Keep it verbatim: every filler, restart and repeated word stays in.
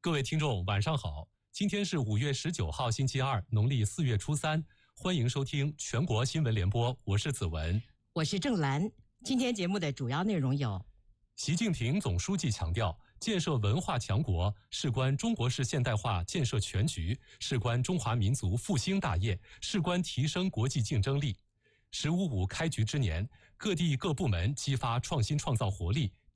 各位听众，晚上好！今天是五月十九号，星期二，农历四月初三。欢迎收听全国新闻联播，我是子文， 我是郑兰。今天节目的主要内容有： 习近平总书记强调，建设文化强国事关中国式现代化建设全局，事关中华民族复兴大业，事关提升国际竞争力。十五五开局之年，各地各部门激发创新创造活力，